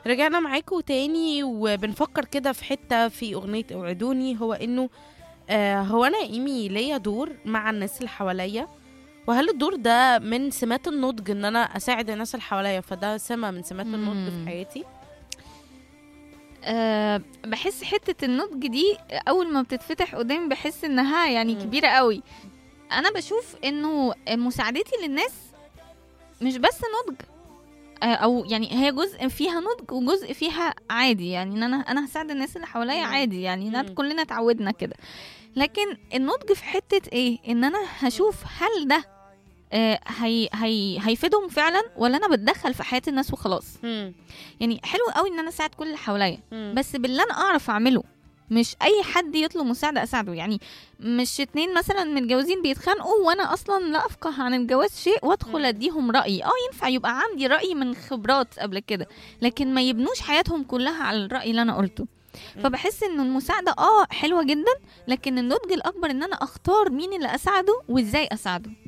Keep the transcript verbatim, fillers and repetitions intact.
رجعنا معاكم تاني وبنفكر كده في حتة في أغنية اوعدوني، هو إنه آه هو أنا إيمي ليا دور مع الناس اللي حواليا، وهل الدور ده من سمات النضج إن أنا أساعد الناس اللي حواليا، فده سمة من سمات النضج في مم. حياتي؟ أه بحس حتة النضج دي أول ما بتتفتح قدامي بحس إنها يعني مم. كبيرة قوي. أنا بشوف إنه مساعدتي للناس مش بس نضج، آه، أو يعني هي جزء فيها نضج وجزء فيها عادي، يعني إن أنا أنا هساعد الناس اللي حواليا مم. عادي، يعني إن مم. كلنا اتعودنا كده. لكن النضج في حتة إيه؟ إن أنا هشوف هل ده آه، هي هي هيفيدهم فعلا ولا أنا بتدخل في حياة الناس وخلاص. مم. يعني حلو قوي ان انا اساعد كل اللي حواليا، مم. بس باللي انا اعرف اعمله، مش اي حد يطلب مساعده اساعده. يعني مش اتنين مثلا متجوزين بيتخانقوا وانا اصلا لا افقه عن الجواز شيء وادخل مم. اديهم رايي. اه ينفع يبقى عندي راي من خبرات قبل كده، لكن ما يبنوش حياتهم كلها على الراي اللي انا قلته. مم. فبحس ان المساعده اه حلوه جدا، لكن النضج الاكبر ان انا اختار مين اللي اساعده وازاي اساعده.